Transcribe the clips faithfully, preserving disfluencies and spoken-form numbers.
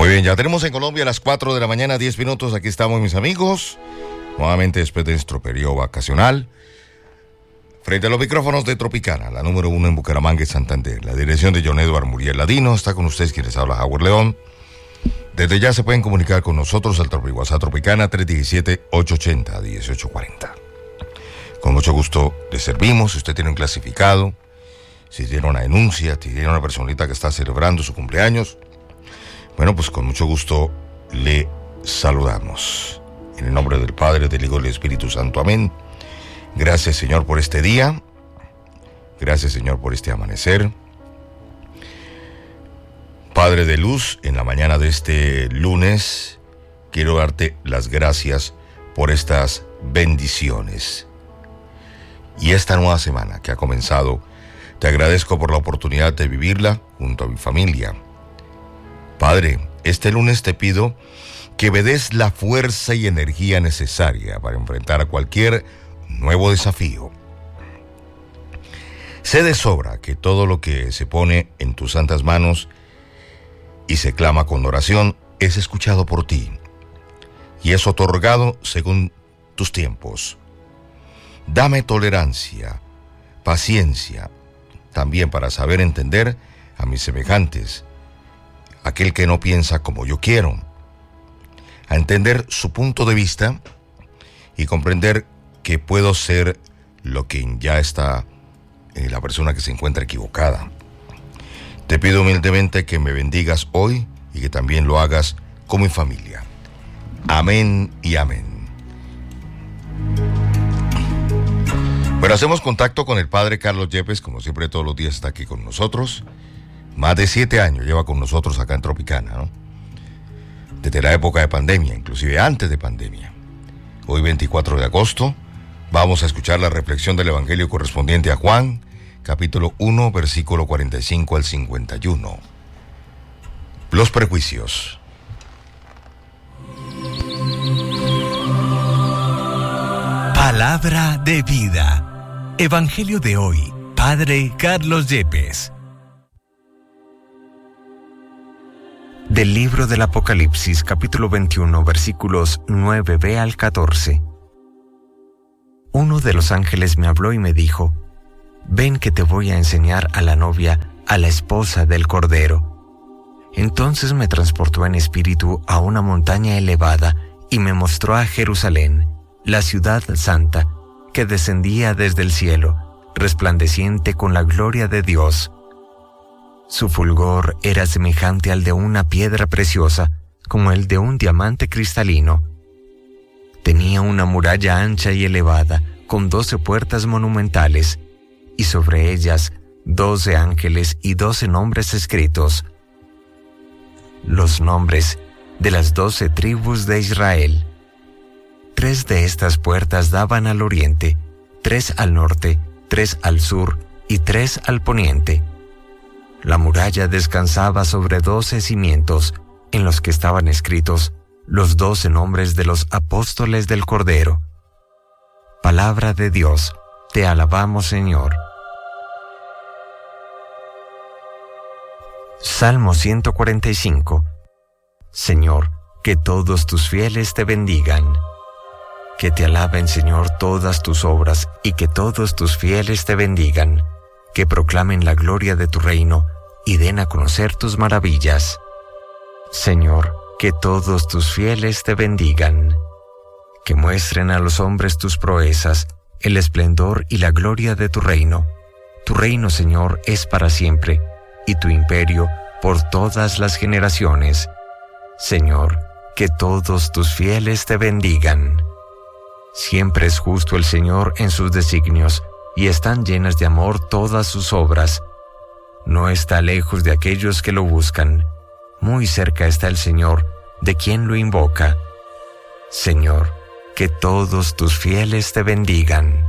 Muy bien, ya tenemos en Colombia las cuatro de la mañana, diez minutos. Aquí estamos, mis amigos, nuevamente después de nuestro periodo vacacional, frente a los micrófonos de Tropicana, la número uno en Bucaramanga y Santander. La dirección de John Edward Muriel Ladino. Está con ustedes quien les habla, Howard León. Desde ya se pueden comunicar con nosotros al Tropi WhatsApp Tropicana tres uno siete, ocho ocho cero, uno ocho cuatro cero. Con mucho gusto les servimos. Si usted tiene un clasificado, si tiene una denuncia, si tiene una personita que está celebrando su cumpleaños, bueno, pues con mucho gusto le saludamos. En el nombre del Padre, del Hijo y del Espíritu Santo. Amén. Gracias, Señor, por este día. Gracias, Señor, por este amanecer. Padre de luz, en la mañana de este lunes, quiero darte las gracias por estas bendiciones. Y esta nueva semana que ha comenzado, te agradezco por la oportunidad de vivirla junto a mi familia. Padre, este lunes te pido que me des la fuerza y energía necesaria para enfrentar a cualquier nuevo desafío. Sé de sobra que todo lo que se pone en tus santas manos y se clama con oración es escuchado por ti y es otorgado según tus tiempos. Dame tolerancia, paciencia, también para saber entender a mis semejantes, aquel que no piensa como yo quiero, a entender su punto de vista y comprender que puedo ser lo que ya está en la persona que se encuentra equivocada. Te pido humildemente que me bendigas hoy y que también lo hagas con mi familia. Amén y amén. Bueno, hacemos contacto con el padre Carlos Yepes, como siempre todos los días está aquí con nosotros. Más de siete años lleva con nosotros acá en Tropicana, ¿no? Desde la época de pandemia, inclusive antes de pandemia. Hoy veinticuatro de agosto, vamos a escuchar la reflexión del Evangelio correspondiente a Juan, capítulo uno, versículo cuarenta y cinco al cincuenta y uno. Los prejuicios. Palabra de vida. Evangelio de hoy, Padre Carlos Yepes. Del libro del Apocalipsis, capítulo veintiuno, versículos nueve b al catorce. Uno de los ángeles me habló y me dijo: ven que te voy a enseñar a la novia, a la esposa del Cordero. Entonces me transportó en espíritu a una montaña elevada y me mostró a Jerusalén, la ciudad santa, que descendía desde el cielo, resplandeciente con la gloria de Dios. Su fulgor era semejante al de una piedra preciosa, como el de un diamante cristalino. Tenía una muralla ancha y elevada, con doce puertas monumentales, y sobre ellas doce ángeles y doce nombres escritos. Los nombres de las doce tribus de Israel. Tres de estas puertas daban al oriente, tres al norte, tres al sur y tres al poniente. La muralla descansaba sobre doce cimientos, en los que estaban escritos los doce nombres de los apóstoles del Cordero. Palabra de Dios, te alabamos, Señor. Salmo ciento cuarenta y cinco. Señor, que todos tus fieles te bendigan. Que te alaben, Señor, todas tus obras, y que todos tus fieles te bendigan. Que proclamen la gloria de tu reino, y den a conocer tus maravillas. Señor, que todos tus fieles te bendigan. Que muestren a los hombres tus proezas, el esplendor y la gloria de tu reino. Tu reino, Señor, es para siempre, y tu imperio por todas las generaciones. Señor, que todos tus fieles te bendigan. Siempre es justo el Señor en sus designios, y están llenas de amor todas sus obras. No está lejos de aquellos que lo buscan. Muy cerca está el Señor, de quien lo invoca. Señor, que todos tus fieles te bendigan.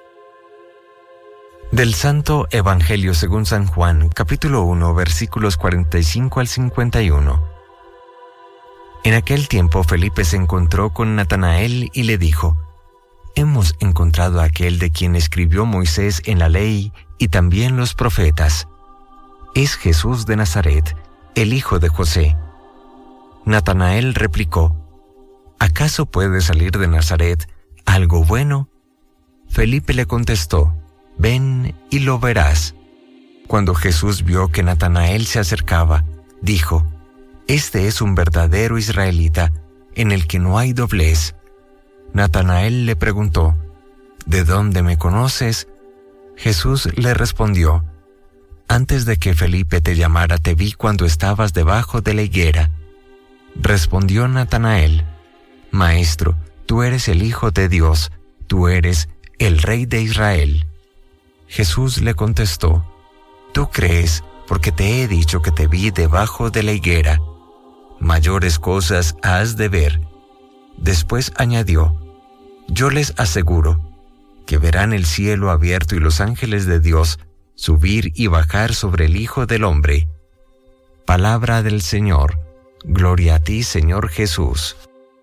Del Santo Evangelio según San Juan, capítulo uno, versículos cuarenta y cinco al cincuenta y uno. En aquel tiempo Felipe se encontró con Natanael y le dijo: hemos encontrado a aquel de quien escribió Moisés en la ley y también los profetas. Es Jesús de Nazaret, el hijo de José. Natanael replicó: ¿acaso puede salir de Nazaret algo bueno? Felipe le contestó: ven y lo verás. Cuando Jesús vio que Natanael se acercaba, dijo: este es un verdadero israelita, en el que no hay doblez. Natanael le preguntó: ¿de dónde me conoces? Jesús le respondió: antes de que Felipe te llamara te vi cuando estabas debajo de la higuera. Respondió Natanael: Maestro, tú eres el Hijo de Dios, tú eres el Rey de Israel. Jesús le contestó: tú crees porque te he dicho que te vi debajo de la higuera. Mayores cosas has de ver. Después añadió: yo les aseguro que verán el cielo abierto y los ángeles de Dios subir y bajar sobre el Hijo del Hombre. Palabra del Señor. Gloria a ti, Señor Jesús.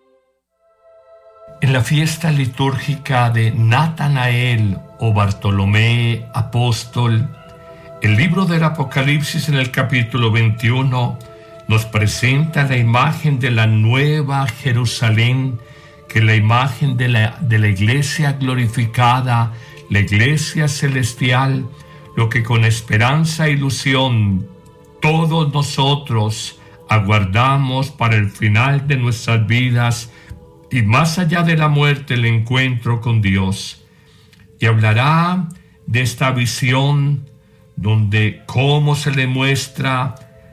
En la fiesta litúrgica de Natanael o Bartolomé apóstol, el libro del Apocalipsis en el capítulo veintiuno nos presenta la imagen de la nueva Jerusalén, que es la imagen de la, de la iglesia glorificada, la iglesia celestial, lo que con esperanza e ilusión todos nosotros aguardamos para el final de nuestras vidas y más allá de la muerte, el encuentro con Dios. Y hablará de esta visión donde cómo se le muestra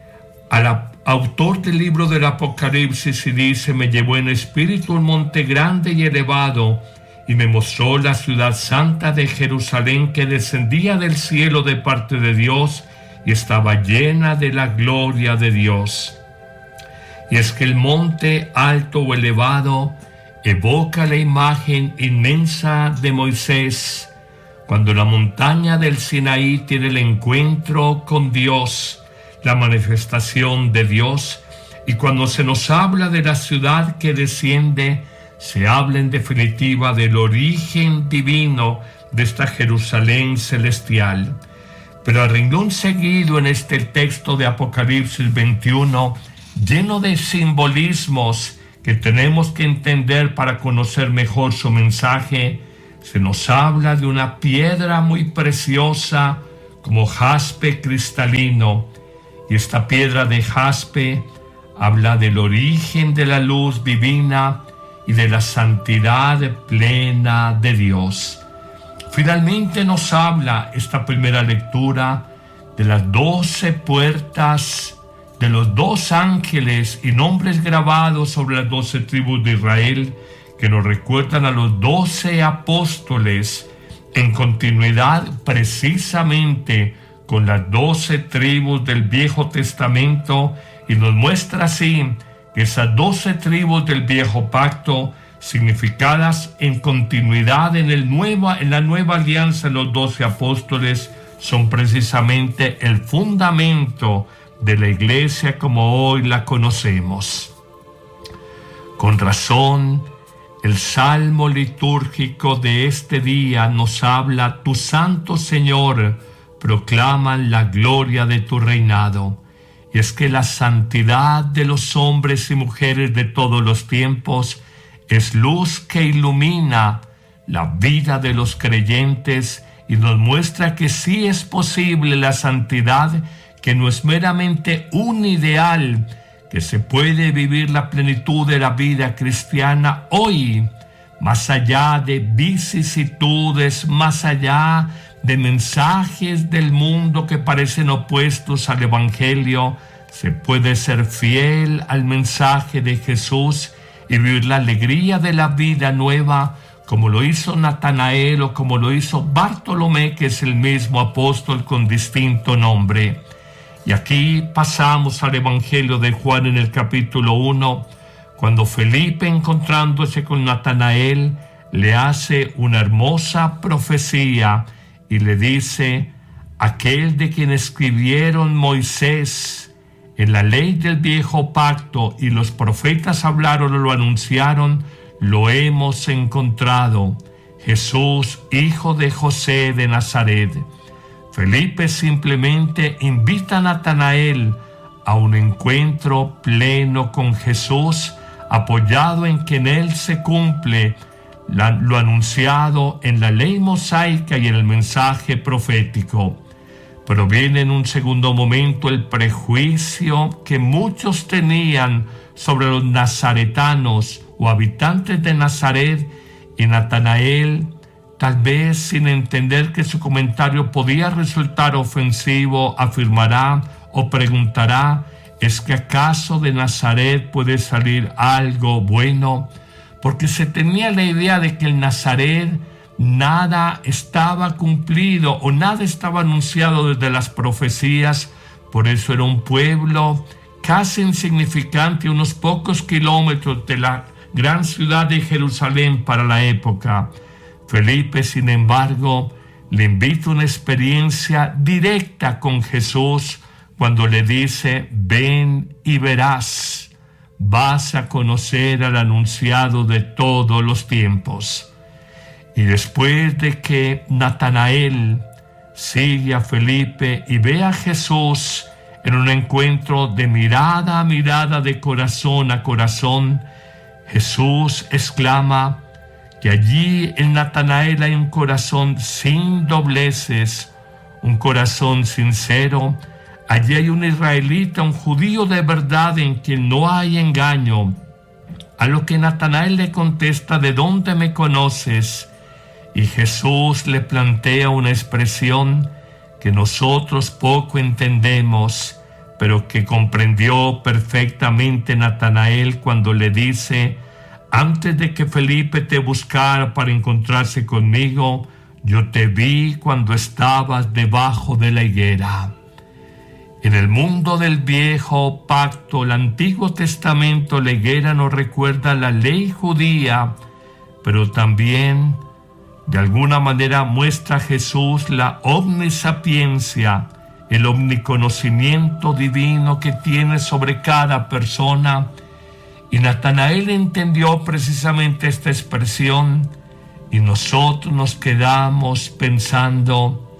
al autor del libro del Apocalipsis y dice: me llevó en espíritu un monte grande y elevado y me mostró la ciudad santa de Jerusalén, que descendía del cielo de parte de Dios y estaba llena de la gloria de Dios. Y es que el monte alto o elevado evoca la imagen inmensa de Moisés, cuando la montaña del Sinaí tiene el encuentro con Dios, la manifestación de Dios, y cuando se nos habla de la ciudad que desciende, se habla en definitiva del origen divino de esta Jerusalén celestial. Pero a renglón seguido en este texto de Apocalipsis veintiuno, lleno de simbolismos que tenemos que entender para conocer mejor su mensaje, se nos habla de una piedra muy preciosa como jaspe cristalino, y esta piedra de jaspe habla del origen de la luz divina y de la santidad plena de Dios. Finalmente nos habla esta primera lectura de las doce puertas, de los dos ángeles y nombres grabados sobre las doce tribus de Israel, que nos recuerdan a los doce apóstoles en continuidad precisamente con las doce tribus del Viejo Testamento, y nos muestra así que esas doce tribus del Viejo Pacto, significadas en continuidad en, el nueva, en la nueva alianza de los doce apóstoles, son precisamente el fundamento de la iglesia como hoy la conocemos. Con razón, el salmo litúrgico de este día nos habla: tu santo Señor proclaman la gloria de tu reinado. Y es que la santidad de los hombres y mujeres de todos los tiempos es luz que ilumina la vida de los creyentes y nos muestra que sí es posible la santidad, que no es meramente un ideal, que se puede vivir la plenitud de la vida cristiana hoy, más allá de vicisitudes, más allá de mensajes del mundo que parecen opuestos al Evangelio. Se puede ser fiel al mensaje de Jesús y vivir la alegría de la vida nueva, como lo hizo Natanael o como lo hizo Bartolomé, que es el mismo apóstol con distinto nombre. Y aquí pasamos al Evangelio de Juan en el capítulo uno, cuando Felipe, encontrándose con Natanael, le hace una hermosa profecía y le dice: aquel de quien escribieron Moisés en la ley del viejo pacto y los profetas hablaron o lo anunciaron, lo hemos encontrado, Jesús, hijo de José de Nazaret. Felipe simplemente invita a Natanael a un encuentro pleno con Jesús, apoyado en que en Él se cumple la, lo anunciado en la ley mosaica y en el mensaje profético. Pero viene en un segundo momento el prejuicio que muchos tenían sobre los nazaretanos o habitantes de Nazaret, y Natanael, tal vez sin entender que su comentario podía resultar ofensivo, afirmará o preguntará: ¿es que acaso de Nazaret puede salir algo bueno? Porque se tenía la idea de que en Nazaret nada estaba cumplido o nada estaba anunciado desde las profecías. Por eso era un pueblo casi insignificante, unos pocos kilómetros de la gran ciudad de Jerusalén para la época. Felipe, sin embargo, le invita a una experiencia directa con Jesús cuando le dice: ven y verás, vas a conocer al anunciado de todos los tiempos. Y después de que Natanael sigue a Felipe y ve a Jesús en un encuentro de mirada a mirada, de corazón a corazón, Jesús exclama que allí en Natanael hay un corazón sin dobleces, un corazón sincero. Allí hay un israelita, un judío de verdad en quien no hay engaño. A lo que Natanael le contesta: ¿de dónde me conoces? Y Jesús le plantea una expresión que nosotros poco entendemos, pero que comprendió perfectamente Natanael cuando le dice: antes de que Felipe te buscara para encontrarse conmigo, yo te vi cuando estabas debajo de la higuera. En el mundo del viejo pacto, el Antiguo Testamento, la higuera nos recuerda la ley judía, pero también de alguna manera muestra a Jesús la omnisapiencia, el omniconocimiento divino que tiene sobre cada persona. Y Natanael entendió precisamente esta expresión, y nosotros nos quedamos pensando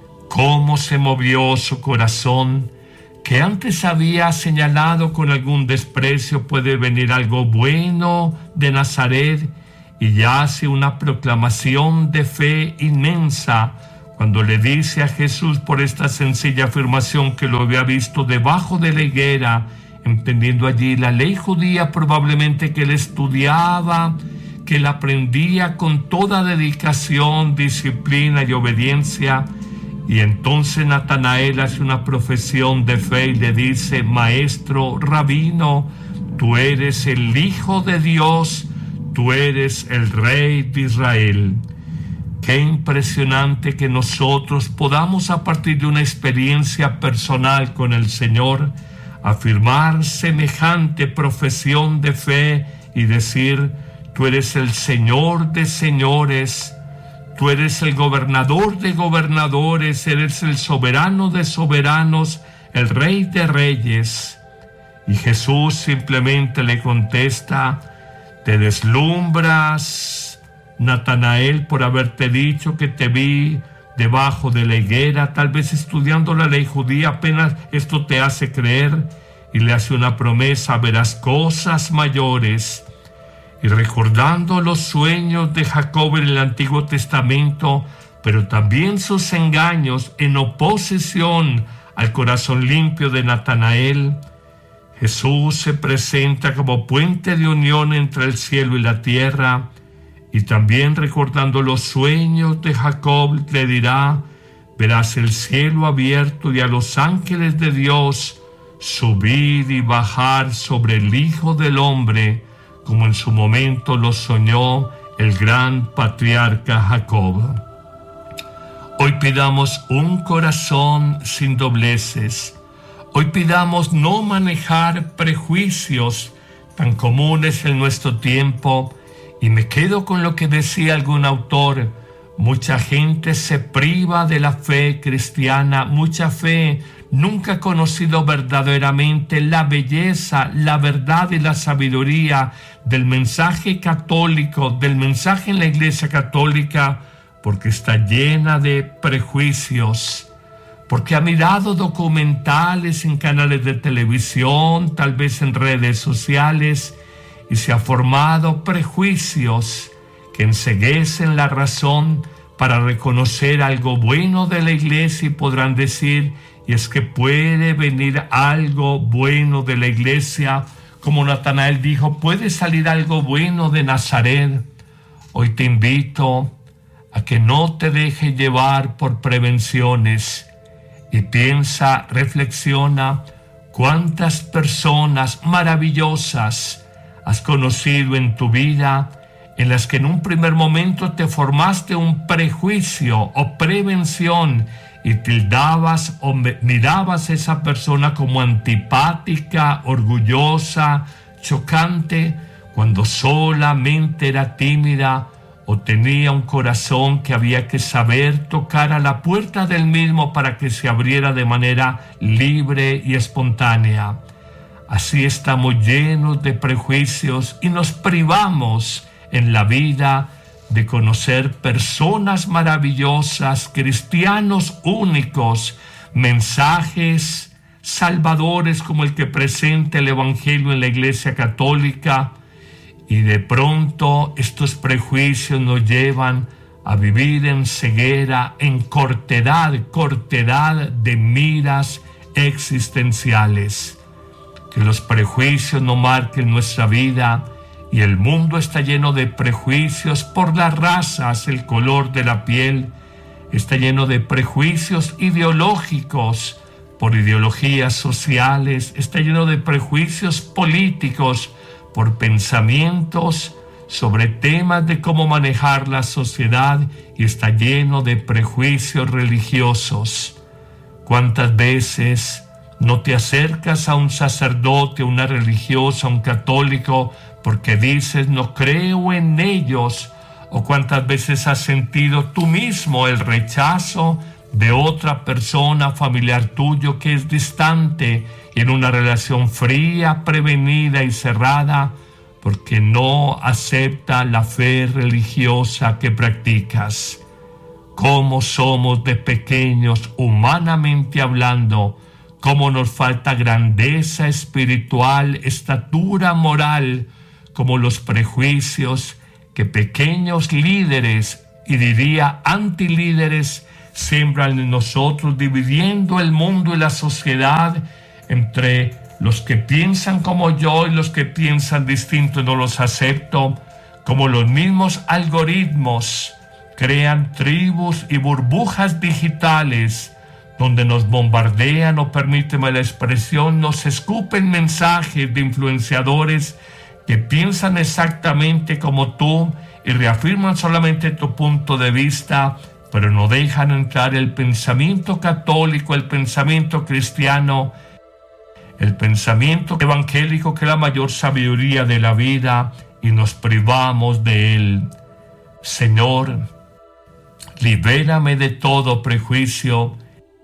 cómo se movió su corazón, que antes había señalado con algún desprecio: puede venir algo bueno de Nazaret, y ya hace una proclamación de fe inmensa cuando le dice a Jesús por esta sencilla afirmación que lo había visto debajo de la higuera, entendiendo allí la ley judía probablemente que él estudiaba, que él aprendía con toda dedicación, disciplina y obediencia. Y entonces Natanael hace una profesión de fe y le dice: maestro, rabino, tú eres el Hijo de Dios, tú eres el Rey de Israel. Qué impresionante que nosotros podamos, a partir de una experiencia personal con el Señor, afirmar semejante profesión de fe y decir: tú eres el Señor de señores, tú eres el gobernador de gobernadores, eres el soberano de soberanos, el Rey de reyes. Y Jesús simplemente le contesta: te deslumbras, Natanael, por haberte dicho que te vi debajo de la higuera. Tal vez estudiando la ley judía apenas esto te hace creer, y le hace una promesa: verás cosas mayores. Y recordando los sueños de Jacob en el Antiguo Testamento, pero también sus engaños en oposición al corazón limpio de Natanael, Jesús se presenta como puente de unión entre el cielo y la tierra. Y también recordando los sueños de Jacob, le dirá: verás el cielo abierto y a los ángeles de Dios subir y bajar sobre el Hijo del Hombre, como en su momento lo soñó el gran patriarca Jacob. Hoy pidamos un corazón sin dobleces. Hoy pidamos no manejar prejuicios tan comunes en nuestro tiempo. Y me quedo con lo que decía algún autor: mucha gente se priva de la fe cristiana, mucha fe nunca ha conocido verdaderamente la belleza, la verdad y la sabiduría del mensaje católico, del mensaje en la Iglesia Católica, porque está llena de prejuicios. porque ha mirado documentales en canales de televisión, tal vez en redes sociales, y se ha formado prejuicios que enceguecen la razón para reconocer algo bueno de la iglesia, y podrán decir, y es que puede venir algo bueno de la iglesia, como Natanael dijo, puede salir algo bueno de Nazaret. Hoy te invito a que no te dejes llevar por prevenciones y piensa, reflexiona, cuántas personas maravillosas has conocido en tu vida, en las que en un primer momento te formaste un prejuicio o prevención y tildabas o mirabas a esa persona como antipática, orgullosa, chocante, cuando solamente era tímida o tenía un corazón que había que saber tocar a la puerta del mismo para que se abriera de manera libre y espontánea. Así estamos llenos de prejuicios y nos privamos en la vida de conocer personas maravillosas, cristianos únicos, mensajes salvadores como el que presenta el Evangelio en la Iglesia Católica, y de pronto estos prejuicios nos llevan a vivir en ceguera, en cortedad, cortedad de miras existenciales. Que los prejuicios no marquen nuestra vida. Y el mundo está lleno de prejuicios por las razas, el color de la piel. Está lleno de prejuicios ideológicos por ideologías sociales. Está lleno de prejuicios políticos por pensamientos sobre temas de cómo manejar la sociedad. Y está lleno de prejuicios religiosos. ¿Cuántas veces no te acercas a un sacerdote, a una religiosa, a un católico, porque dices, no creo en ellos? ¿O cuántas veces has sentido tú mismo el rechazo de otra persona, familiar tuyo, que es distante y en una relación fría, prevenida y cerrada, porque no acepta la fe religiosa que practicas? ¿Cómo somos de pequeños, humanamente hablando? ¿Cómo nos falta grandeza espiritual, estatura moral? Como los prejuicios que pequeños líderes, y diría antilíderes, siembran en nosotros, dividiendo el mundo y la sociedad entre los que piensan como yo y los que piensan distinto, y no los acepto. Como los mismos algoritmos crean tribus y burbujas digitales donde nos bombardean, o permíteme la expresión, nos escupen mensajes de influenciadores que piensan exactamente como tú y reafirman solamente tu punto de vista, pero no dejan entrar el pensamiento católico, el pensamiento cristiano, el pensamiento evangélico, que es la mayor sabiduría de la vida, y nos privamos de él. Señor, libérame de todo prejuicio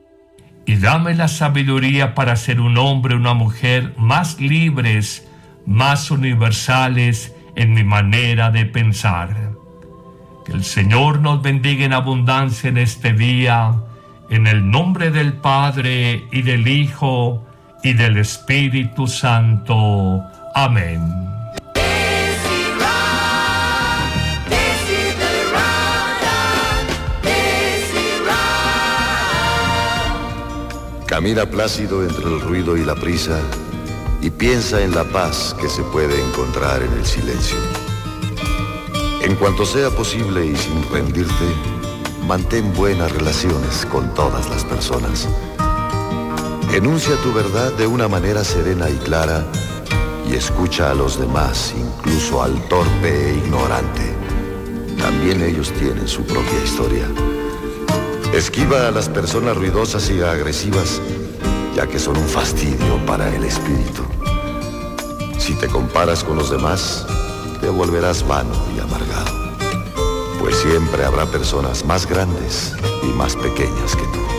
y dame la sabiduría para ser un hombre, una mujer más libres, más universales en mi manera de pensar. Que el Señor nos bendiga en abundancia en este día, en el nombre del Padre, y del Hijo, y del Espíritu Santo. Amén. Camina plácido entre el ruido y la prisa y piensa en la paz que se puede encontrar en el silencio. En cuanto sea posible y sin rendirte, mantén buenas relaciones con todas las personas. Enuncia tu verdad de una manera serena y clara y escucha a los demás, incluso al torpe e ignorante. También ellos tienen su propia historia. Esquiva a las personas ruidosas y agresivas, ya que son un fastidio para el espíritu. Si te comparas con los demás, te volverás vano y amargado, pues siempre habrá personas más grandes y más pequeñas que tú.